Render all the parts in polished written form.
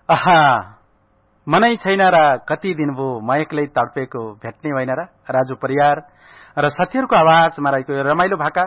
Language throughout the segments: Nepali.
आहा मनै छैन र कति दिन भो म एक्लै तडपेको भेट्ने होइन र राजु परियार र साथीहरूको आवाजमा रहेको रमाइलो भाका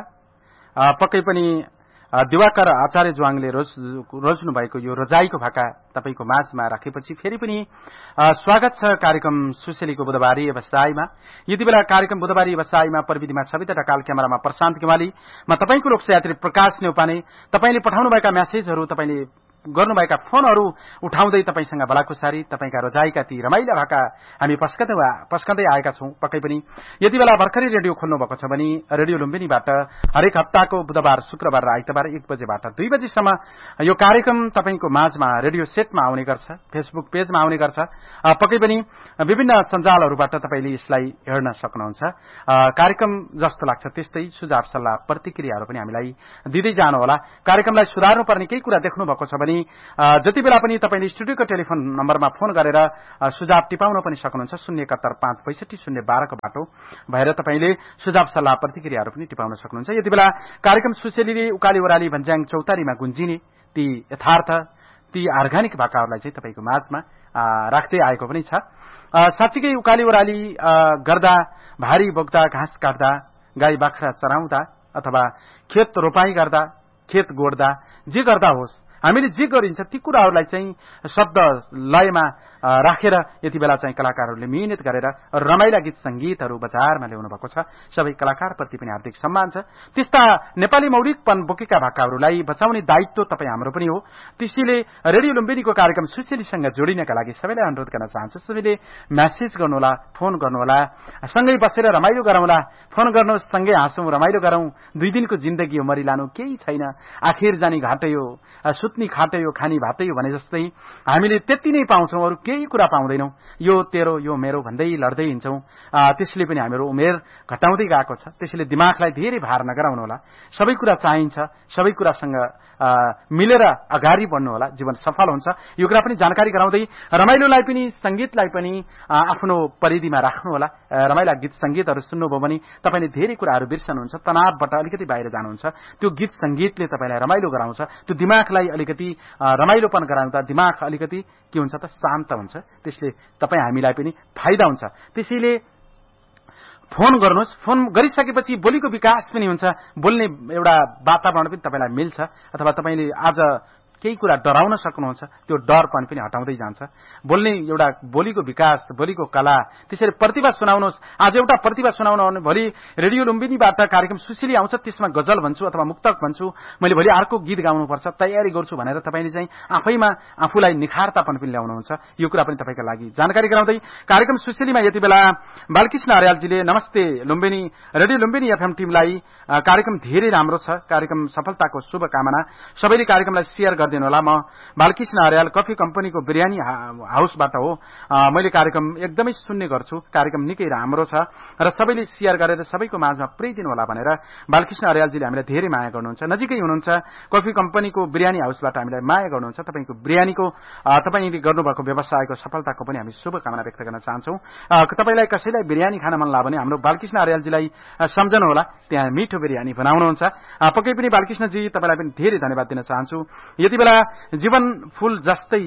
पक्कै पनि दिवाकर आचार्य ज्वाङले रोज्नु भएको यो रजाईको भाका तपाईको माझमा राखेपछि फेरि पनि स्वागत छ कार्यक्रम सुशेलीको बुधबारी व्यवसायमा। यति बेला कार्यक्रम बुधबारी व्यवसायमा प्रविधिमा छविता ढकाल, क्यामेरामा प्रशान्त केमाली, म तपाईको लोकयात्री प्रकाश नेउपाने। तपाईले पठाउनुभएका मेसेजहरू, तपाईले गर्नुभएका फोनहरू उठाउँदै तपाईसँग भलाकुसारी, तपाईका रजाईका ती रमाइला भाका हामी पस्कँदै आएका छौं। पक्कै पनि यति बेला भर्खरै रेडियो खोल्नु भएको छ भने रेडियो लुम्बिनीबाट हरेक हप्ताको बुधबार, शुक्रबार र आइतबार 1 बजेबाट 2 बजेसम्म यो कार्यक्रम तपाईको माझमा रेडियो सेटमा आउने गर्छ, फेसबुक पेजमा आउने गर्छ। पक्कै पनि विभिन्न सञ्जालहरूबाट तपाईले यसलाई हेर्न सक्नुहुन्छ। कार्यक्रम जस्तो लाग्छ त्यस्तै सुझाव सल्लाह प्रतिक्रियाहरू पनि हामीलाई दिँदै जानुहोला। कार्यक्रमलाई सुधार्नु पर्ने केही कुरा देख्नु भएको छ भने जति बेला पनि तपाईले स्टुडियोको टेलिफोन नम्बरमा फोन गरेर सुझाव टिपाउन पनि सक्नुहुन्छ। 071565012 को बाटो भएर तपाईले सुझाव सल्लाह प्रतिक्रियाहरू पनि टिपाउन सक्नुहुन्छ। यति बेला कार्यक्रम सुशेलीले उकाली ओराली भन्ज्याङ चौतारीमा गुन्जिने ती यथार्थ, ती अर्गानिक भाकाहरूलाई चाहिँ तपाईको माझमा राख्दै आएको पनि छ। साँच्चीकै उकाली ओराली गर्दा, भारी बोक्दा, घाँस काट्दा, गाई बाख्रा चराउँदा अथवा खेत रोपाई गर्दा, खेत गोड्दा, जे गर्दा होस् हामीले जे गरिन्छ ती कुराहरूलाई चाहिँ शब्द लयमा राखेर यति बेला चाहिँ कलाकारहरूले मिहिनेत गरेर रमाइला गीत संगीतहरू बजारमा ल्याउनु भएको छ। सबै कलाकारप्रति पनि हार्दिक सम्मान छ। त्यस्ता नेपाली मौलिकपन बोकेका भाकाहरूलाई बचाउने दायित्व तपाईँ हाम्रो पनि हो। त्यसैले रेडियो लुम्बिनीको कार्यक्रम सुशेलीसँग जोडिनका लागि सबैलाई अनुरोध गर्न चाहन्छु। सबैले मेसेज गर्नुहोला, फोन गर्नुहोला, सँगै बसेर रमाइलो गरौँला। फोन गर्नुहोस्, सँगै हाँसौँ, रमाइलो गरौँ। 2 दिनको जिन्दगी हो, मरिलानु केही छैन, आखिर जानी घाटै हो, सुत्नी खाटै हो, खानी भातै हो भने जस्तै हामीले त्यति नै पाउँछौँ, अरू केही कुरा पाउँदैनौं। यो तेरो, यो मेरो भन्दै लड्दै हिँड्छौं। त्यसले पनि हाम्रो उमेर घटाउँदै गएको छ। त्यसैले दिमागलाई धेरै भार नगराउनु होला। सबै कुरा चाहिन्छ, सबै कुरासँग मिलेर अगाडि बढ्नु होला, जीवन सफल हुन्छ। यो कुरा पनि जानकारी गराउँदै रमाइलोलाई पनि, संगीतलाई पनि आफ्नो परिधिमा राख्नु होला। रमाइला गीत संगीतहरू सुन्नुभयो भने तपाईले धेरै कुराहरू बिर्सनुहुन्छ, तनावबाट अलिकति बाहिर जानुहुन्छ। त्यो गीत संगीतले तपाईलाई रमाइलो गराउँछ। त्यो दिमागलाई अलिकति रमाइलोपन गराउँदा दिमाग अलिकति के हुन्छ त, शान्त हुन्छ। त्यसले तपाई हामीलाई पनि फाइदा हुन्छ। त्यसैले फोन गर्नुहोस्। फोन गरिसकेपछि बोलीको विकास पनि हुन्छ, बोल्ने एउटा वातावरण पनि तपाईलाई मिल्छ। अथवा तपाईले आज केही कुरा डराउन सक्नुहुन्छ, त्यो डरपन पनि हटाउँदै जान्छ। बोल्ने एउटा बोलीको विकास, बोलीको कला, त्यसरी प्रतिभा सुनाउनुहोस्। आज एउटा प्रतिभा सुनाउन भोलि रेडियो लुम्बिनीबाट कार्यक्रम सुशेली आउँछ, त्यसमा गजल भन्छु अथवा मुक्तक भन्छु, मैले भोलि अर्को गीत गाउनुपर्छ, तयारी गर्छु भनेर तपाईले चाहिँ आफैमा आफूलाई निखारतापन पनि ल्याउनुहुन्छ। यो कुरा पनि तपाईका लागि जानकारी गराउँदै कार्यक्रम सुशेलीमा यति बेला बालकृष्ण अर्यालजीले नमस्ते लुम्बिनी, रेडियो लुम्बिनी एफएम टिमलाई कार्यक्रम धेरै राम्रो छ, कार्यक्रम सफलताको शुभकामना, सबैले कार्यक्रमलाई शेयर गरिदिनु होला। म बालकृष्ण अर्याल कफी कम्पनीको बिरयानी हाउसबाट हो। मैले कार्यक्रम एकदमै सुन्ने गर्छु, कार्यक्रम निकै राम्रो छ र सबैले शेयर गरेर सबैको माझमा पुर्याइदिनु होला भनेर बालकृष्ण अर्यालजीले हामीलाई धेरै माया गर्नुहुन्छ। नजिकै हुनुहुन्छ, कफी कम्पनीको बिरयानी हाउसबाट हामीलाई माया गर्नुहुन्छ। तपाईको बिरयानीको, तपाईले गर्नुभएको व्यवसायको सफलताको पनि हामी शुभकामना व्यक्त गर्न चाहन्छौँ। तपाईलाई कसैलाई बिरयानी खान मन लाग्यो भने हाम्रो बालकृष्ण अर्यालजीलाई सम्झनु होला, त्यहाँ मिठो बिरयानी बनाउनुहुन्छ। पक्कै पनि बालकृष्णजी तपाईलाई पनि धेरै धन्यवाद दिन चाहन्छु। यति बेला जीवन फूल जस्तै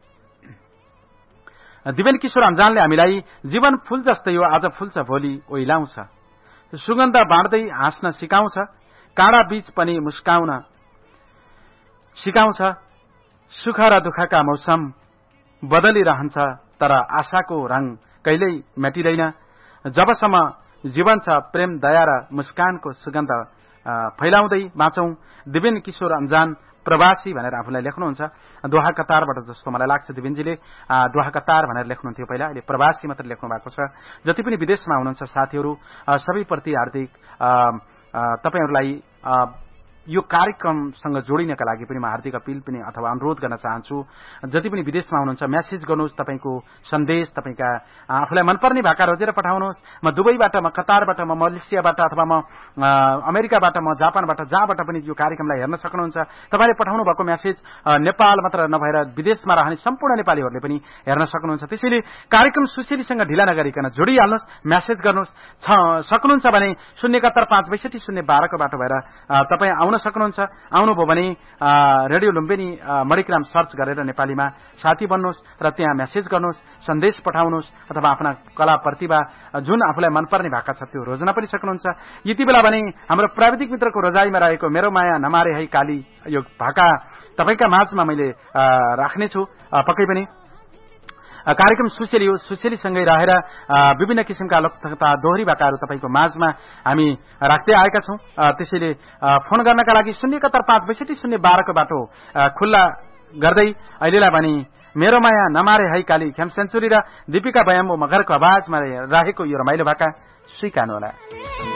दिवेन किशोर अन्जानले हामीलाई जीवन फूल जस्तै हो, आज फुल्छ भोलि ओइलाउँछ, सुगन्ध बाँड्दै हाँस्न सिकाउँछ, काँडा बीच पनि मुस्काउन सिकाउँछ, सुख र दुःखका मौसम बदलिरहन्छ तर आशाको रंग कहिल्यै मेटिँदैन, जबसम्म जीवन छ प्रेम दया र मुस्कानको सुगन्ध फैलाउँदै बाँचौं। दिवेन किशोर अन्जान प्रवासी भनेर आफूलाई लेख्नुहुन्छ, दोहा कतारबाट जस्तो मलाई लाग्छ। दिवेनजीले दोहा कतार भनेर लेख्नुहुन्थ्यो पहिला, अहिले प्रवासी मात्र लेख्नु भएको छ। जति पनि विदेशमा हुनुहुन्छ साथीहरू सबैप्रति हार्दिक तपाईहरुलाई यो कार्यक्रमसँग जोडिनका लागि पनि म हार्दिक अपील पनि अथवा अनुरोध गर्न चाहन्छु। जति पनि विदेशमा हुनुहुन्छ मेसेज गर्नुहोस्, तपाईको सन्देश, तपाईका आफूलाई मनपर्ने भाका रोजेर पठाउनुहोस्। म दुबईबाट, म कतारबाट, म मलेसियाबाट अथवा म अमेरिकाबाट, म जापानबाट, जहाँबाट पनि यो कार्यक्रमलाई हेर्न सक्नुहुन्छ। तपाईले पठाउनु भएको मेसेज नेपाल मात्र नभएर विदेशमा रहने सम्पूर्ण नेपालीहरूले पनि हेर्न सक्नुहुन्छ। त्यसैले कार्यक्रम सुशेलीसँग ढिला नगरिकन जोडिहाल्नुहोस्, मेसेज गर्नुहोस्। सक्नुहुन्छ भने 071565012 को बाटो भएर तपाई आउन सक्नुहुन्छ। आउनुभयो भने रेडियो लुम्बिनी मणिग्राम सर्च गरेर नेपालीमा साथी बन्नुहोस् र त्यहाँ मेसेज गर्नुहोस्, सन्देश पठाउनुहोस् अथवा आफ्ना कला प्रतिभा जुन आफूलाई मनपर्ने भाका छ त्यो रोज्न पनि सक्नुहुन्छ। यति बेला भने हाम्रो प्राविधिक मित्रको रोजाइमा रहेको मेरो माया नमारे है काली यो भाका तपाईका माझमा मैले राख्नेछु। पक्कै पनि कार्यक्रम सुसेली हो, सुसेलीसँगै रहेर विभिन्न किसिमका लोक तथा दोहोरी भाकाहरू तपाईको माझमा हामी राख्दै आएका छौं। त्यसैले फोन गर्नका लागि 071560212 को बाटो खुल्ला गर्दै अहिलेलाई भने मेरो माया नमारे है काली खेम सेन्चुरी र दीपिका बयाम्बो मगरको आवाजमा रहेको यो रमाइलो भाका स्वीकार्नु होला।